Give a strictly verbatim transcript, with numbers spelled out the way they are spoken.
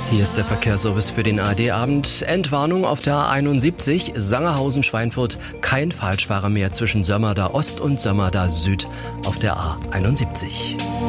Hier ist der Verkehrsservice für den A R D-Abend. Entwarnung auf der A einundsiebzig, Sangerhausen-Schweinfurt. Kein Falschfahrer mehr zwischen Sömmerda Ost und Sömmerda Süd auf der A einundsiebzig.